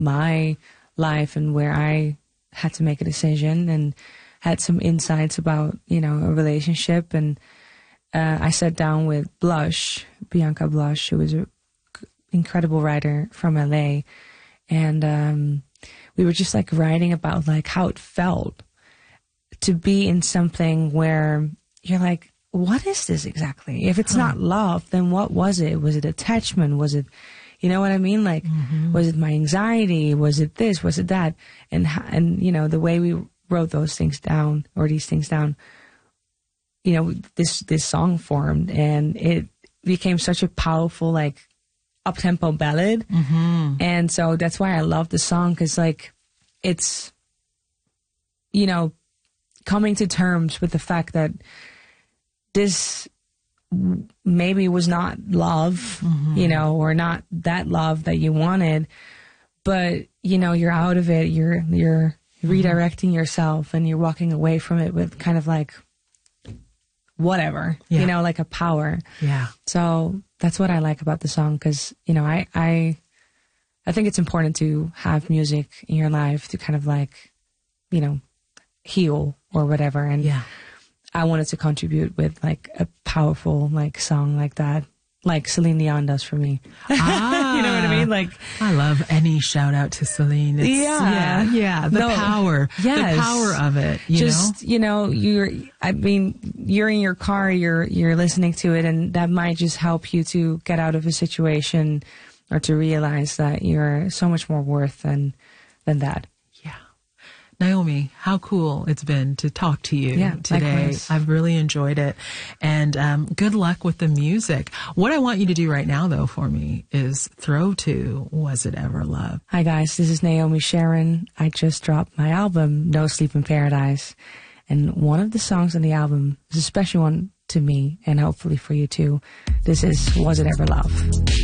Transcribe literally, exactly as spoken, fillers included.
my life and where I had to make a decision and had some insights about, you know, a relationship. And uh, I sat down with Blush, Bianca Blush, who was an incredible writer from L A. And um, we were just like writing about like how it felt to be in something where you're like, what is this exactly? If it's huh. not love, then what was it? Was it attachment? Was it, you know what I mean? Like, mm-hmm. was it my anxiety? Was it this? Was it that? And, and, you know, the way we wrote those things down or these things down, you know, this, this song formed, and it became such a powerful, like, up-tempo ballad. Mm-hmm. And so that's why I love the song, because, like, it's, you know, coming to terms with the fact that this maybe was not love, mm-hmm. you know, or not that love that you wanted, but, you know, you're out of it, you're, you're redirecting mm-hmm. yourself, and you're walking away from it with kind of like whatever, yeah. you know, like a power. Yeah. So that's what I like about the song, because, you know, I, I, I think it's important to have music in your life to kind of like, you know, heal or whatever. And yeah. I wanted to contribute with like a powerful like song like that, like Celine Dion does for me. Ah, you know what I mean? Like, I love any shout out to Celine. It's, yeah, yeah, yeah. The no, power, yes. the power of it. You Just know? you know, you're. I mean, you're in your car, you're you're listening to it, and that might just help you to get out of a situation or to realize that you're so much more worth than than that. Naomi, how cool it's been to talk to you yeah, today. Likewise. I've really enjoyed it. And um, good luck with the music. What I want you to do right now, though, for me is throw to Was It Ever Love? Hi, guys. This is Naomi Sharon. I just dropped my album, No Sleep in Paradise. And one of the songs on the album is a special one to me, and hopefully for you, too. This is Was It Ever Love?